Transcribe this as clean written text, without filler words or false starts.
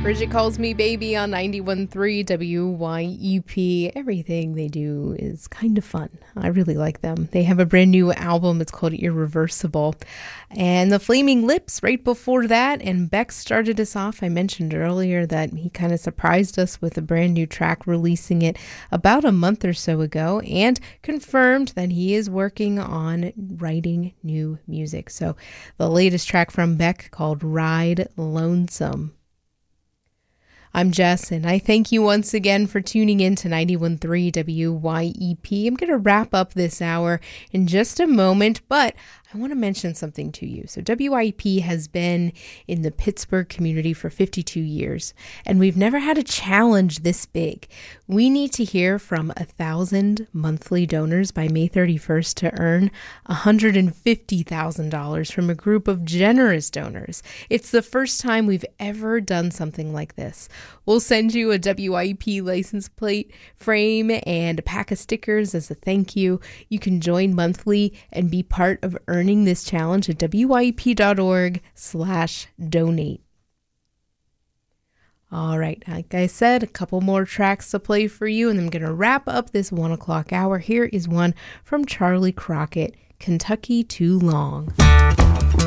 Bridget Calls Me Baby on 91.3 WYEP. Everything they do is kind of fun. I really like them. They have a brand new album. It's called Irreversible. And the Flaming Lips right before that. And Beck started us off. I mentioned earlier that he kind of surprised us with a brand new track, releasing it about a month or so ago, and confirmed that he is working on writing new music. So the latest track from Beck called Ride Lonesome. I'm Jess, and I thank you once again for tuning in to 91.3 WYEP. I'm going to wrap up this hour in just a moment, but I want to mention something to you. So WYEP has been in the Pittsburgh community for 52 years, and we've never had a challenge this big. We need to hear from 1,000 monthly donors by May 31st to earn $150,000 from a group of generous donors. It's the first time we've ever done something like this. We'll send you a WYEP license plate frame and a pack of stickers as a thank you. You can join monthly and be part of earning this challenge at wyep.org/donate. All right, like I said, a couple more tracks to play for you, and I'm going to wrap up this 1 o'clock hour. Here is one from Charlie Crockett, Kentucky Too Long.